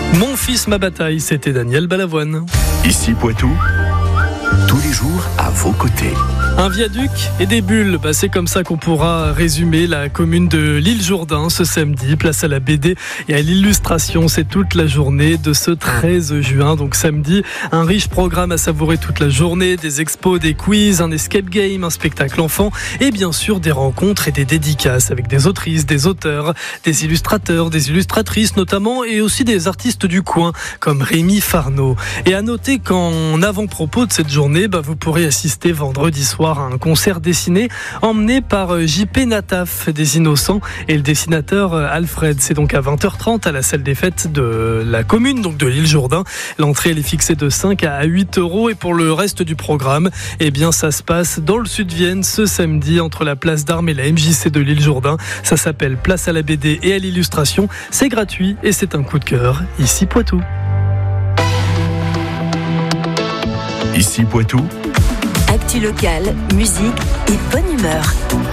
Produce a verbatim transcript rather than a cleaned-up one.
Mon fils, ma bataille, c'était Daniel Balavoine. Ici Poitou, tous les jours à vos côtés. Un viaduc et des bulles, bah c'est comme ça qu'on pourra résumer la commune de l'Isle-Jourdain ce samedi. Place à la B D et à l'illustration, c'est toute la journée de ce treize juin, donc samedi. Un riche programme à savourer toute la journée, des expos, des quiz, un escape game, un spectacle enfant et bien sûr des rencontres et des dédicaces avec des autrices, des auteurs, des illustrateurs, des illustratrices notamment et aussi des artistes du coin comme Rémi Farneau. Et à noter qu'en avant-propos de cette journée, bah vous pourrez assister vendredi soir à un concert dessiné emmené par J P Nataf des Innocents et le dessinateur Alfred. C'est donc à vingt heures trente à la salle des fêtes de la commune, donc de l'Isle-Jourdain. L'entrée elle est fixée de cinq à huit euros et pour le reste du programme, eh bien ça se passe dans le sud Vienne ce samedi entre la place d'Armes et la M J C de l'Isle-Jourdain. Ça s'appelle Place à la B D et à l'illustration. C'est gratuit et c'est un coup de cœur. Ici Poitou. Ici Poitou. Actu locale, musique et bonne humeur.